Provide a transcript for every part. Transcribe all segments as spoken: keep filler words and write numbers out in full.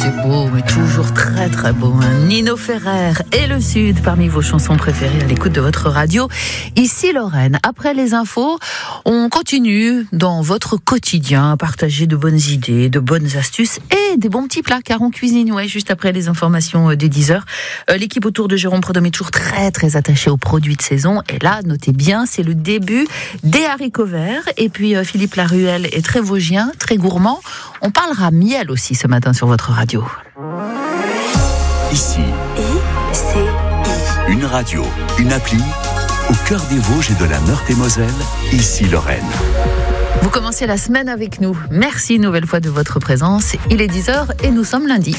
c'est beau, mais toujours très très beau. Hein. Nino Ferrer et le Sud, parmi vos chansons préférées à l'écoute de votre radio. Ici Lorraine, après les infos, on continue dans votre quotidien à partager de bonnes idées, de bonnes astuces et des bons petits plats, car on cuisine, ouais, juste après les informations des dix heures. Euh, l'équipe autour de Jérôme Prudhomme est toujours très très attachée aux produits de saison. Et là, notez bien, c'est le début des haricots verts. Et puis euh, Philippe Laruelle est très vosgien, très gourmand. On parlera miel aussi ce matin sur votre radio. Ici, I C I. Une radio, une appli, au cœur des Vosges et de la Meurthe-et-Moselle, ici Lorraine. Vous commencez la semaine avec nous. Merci une nouvelle fois de votre présence. Il est dix heures et nous sommes lundi.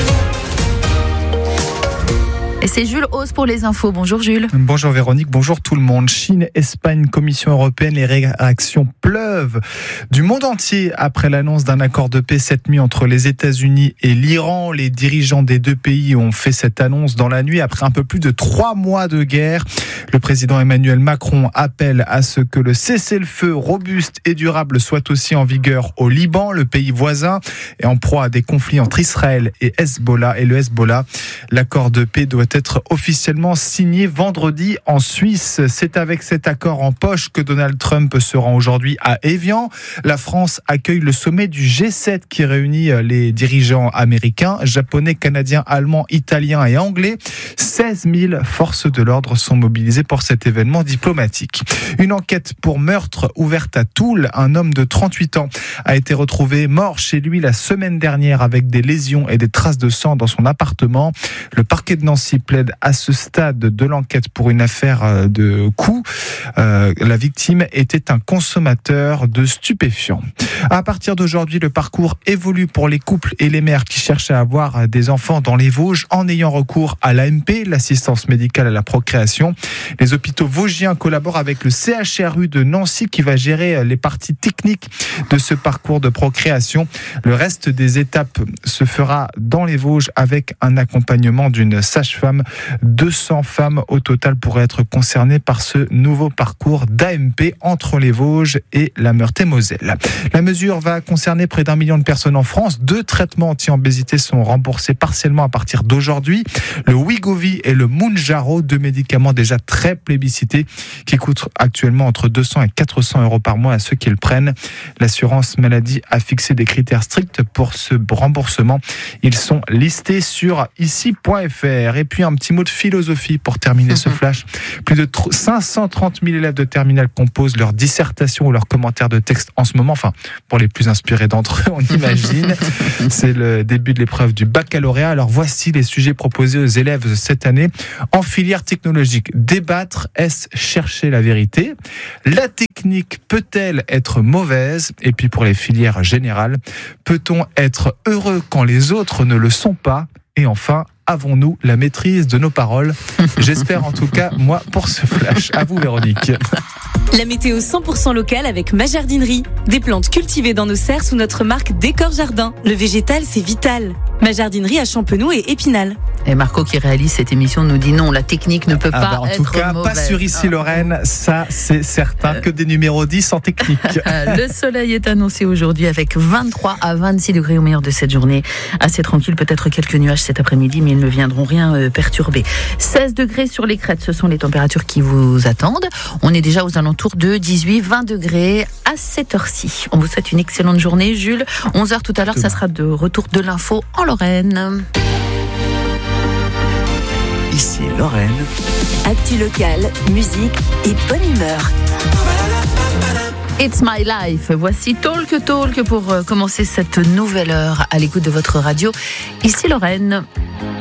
Et c'est Jules Hauss pour les infos. Bonjour Jules. Bonjour Véronique, bonjour tout le monde. Chine, Espagne, Commission européenne, les réactions pleuvent du monde entier après l'annonce d'un accord de paix cette nuit entre les États-Unis et l'Iran. Les dirigeants des deux pays ont fait cette annonce dans la nuit après un peu plus de trois mois de guerre. Le président Emmanuel Macron appelle à ce que le cessez-le-feu robuste et durable soit aussi en vigueur au Liban. Le pays voisin est en proie à des conflits entre Israël et Hezbollah et le Hezbollah. L'accord de paix doit être officiellement signé vendredi en Suisse. C'est avec cet accord en poche que Donald Trump se rend aujourd'hui à Évian. La France accueille le sommet du G sept qui réunit les dirigeants américains, japonais, canadiens, allemands, italiens et anglais. seize mille forces de l'ordre sont mobilisées pour cet événement diplomatique. Une enquête pour meurtre ouverte à Toul. Un homme de trente-huit ans a été retrouvé mort chez lui la semaine dernière avec des lésions et des traces de sang dans son appartement. Le parquet de Nancy plaide à ce stade de l'enquête pour une affaire de coup. Euh, la victime était un consommateur de stupéfiants. À partir d'aujourd'hui, le parcours évolue pour les couples et les mères qui cherchent à avoir des enfants dans les Vosges en ayant recours à l'A M P, l'assistance médicale à la procréation. Les hôpitaux vosgiens collaborent avec le C H R U de Nancy qui va gérer les parties techniques de ce parcours de procréation. Le reste des étapes se fera dans les Vosges avec un accompagnement d'une sage-femme. deux cents femmes au total pourraient être concernées par ce nouveau parcours d'A M P entre les Vosges et la Meurthe-et-Moselle. La mesure va concerner près d'un million de personnes en France. Deux traitements anti-obésité sont remboursés partiellement à partir d'aujourd'hui. Le Wegovy et le Mounjaro, deux médicaments déjà très plébiscités qui coûtent actuellement entre deux cents et quatre cents euros par mois à ceux qui le prennent. L'assurance maladie a fixé des critères stricts pour ce remboursement. Ils sont listés sur ici point f r. Et puis un petit mot de philosophie pour terminer ce flash. Plus de cinq cent trente mille élèves de terminale composent leur dissertation ou leur commentaire de texte en ce moment. Enfin, pour les plus inspirés d'entre eux, on imagine. C'est le début de l'épreuve du baccalauréat. Alors voici les sujets proposés aux élèves cette année. En filière technologique, débattre, est-ce chercher la vérité? La technique peut-elle être mauvaise? Et puis pour les filières générales, peut-on être heureux quand les autres ne le sont pas? Et enfin, avons-nous la maîtrise de nos paroles? J'espère en tout cas, moi, pour ce flash. À vous, Véronique. La météo cent pour cent locale avec ma jardinerie. Des plantes cultivées dans nos serres sous notre marque Décor Jardin. Le végétal, c'est vital. Ma jardinerie à Champenoux et Épinal. Et Marco qui réalise cette émission nous dit non, la technique ne peut ah pas bah en être tout cas, mauvaise. Pas sur ici Lorraine, ça c'est certain, que des numéros dix en technique. Le soleil est annoncé aujourd'hui avec vingt-trois à vingt-six degrés au meilleur de cette journée. Assez tranquille, peut-être quelques nuages cet après-midi, mais ils ne viendront rien euh, perturber. seize degrés sur les crêtes, ce sont les températures qui vous attendent. On est déjà aux alentours de dix-huit à vingt degrés à cette heure-ci. On vous souhaite une excellente journée, Jules. onze heures tout à l'heure, ça sera de retour de l'info en Lorraine. Ici Lorraine. Actu local, musique et bonne humeur. It's my life. Voici Talk Talk pour commencer cette nouvelle heure à l'écoute de votre radio. Ici Lorraine.